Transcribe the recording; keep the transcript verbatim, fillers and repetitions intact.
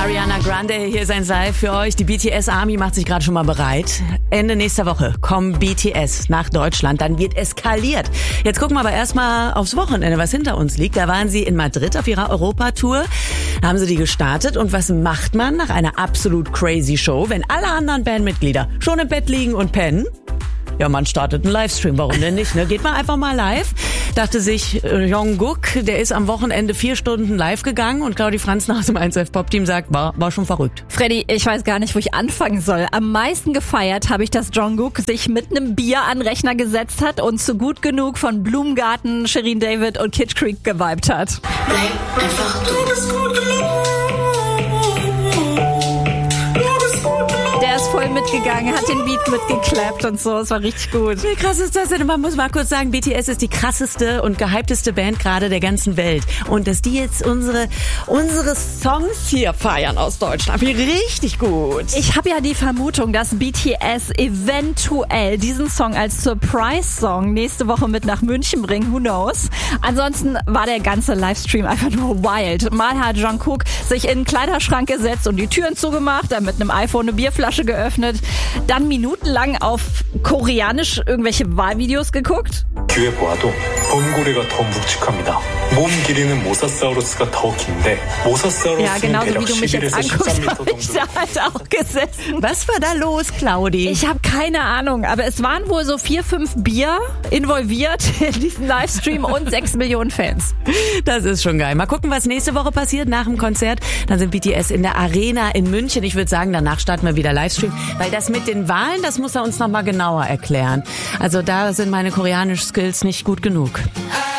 Ariana Grande, hier ist ein Live für euch. Die B T S Army macht sich gerade schon mal bereit. Ende nächster Woche kommen B T S nach Deutschland. Dann wird eskaliert. Jetzt gucken wir aber erstmal aufs Wochenende, was hinter uns liegt. Da waren sie in Madrid auf ihrer Europatour. Da haben sie die gestartet. Und was macht man nach einer absolut crazy Show, wenn alle anderen Bandmitglieder schon im Bett liegen und pennen? Ja, man startet einen Livestream, warum denn nicht? Ne? Geht man einfach mal live. Dachte sich Jungkook, der ist am Wochenende vier Stunden live gegangen und Claudi Franzen aus dem eins F Pop Team sagt, war, war schon verrückt. Freddy, ich weiß gar nicht, wo ich anfangen soll. Am meisten gefeiert habe ich, dass Jungkook sich mit einem Bier an den Rechner gesetzt hat und zu Gut Genug von Blumengarten, Shirin David und Kid Creek geweibt hat. Bleib einfach du bist gut genug. Der ist voll mitgegangen, hat den Beat mitgeklappt und so. Es war richtig gut. Wie krass ist das denn? Man muss mal kurz sagen, B T S ist die krasseste und gehypteste Band gerade der ganzen Welt. Und dass die jetzt unsere unsere Songs hier feiern aus Deutschland, finde ich richtig gut. Ich habe ja die Vermutung, dass B T S eventuell diesen Song als Surprise-Song nächste Woche mit nach München bringen. Who knows? Ansonsten war der ganze Livestream einfach nur wild. Mal hat Jungkook sich in den Kleiderschrank gesetzt und die Türen zugemacht, dann mit einem iPhone eine Bierflasche geöffnet, dann minutenlang auf Koreanisch irgendwelche Wahlvideos geguckt. 귀에 보아도 범고래가 더 묵직합니다. 몸 길이는 모사사우루스가 더 긴데 모사사우루스는 Ja, genauso wie 대략 du mich jetzt 십일에서 anguckst, 십삼 habe 미터 ich 정도. da halt auch gesessen. Was war da los, Claudi? Ich habe keine Ahnung, aber es waren wohl so vier, fünf Bier involviert in diesen Livestream und sechs Millionen Fans. Das ist schon geil. Mal gucken, was nächste Woche passiert nach dem Konzert. Dann sind B T S in der Arena in München. Ich würde sagen, danach starten wir wieder Livestream, weil das mit den Wahlen, das muss er uns nochmal genauer erklären. Also da sind meine koreanischen Skills nicht gut genug.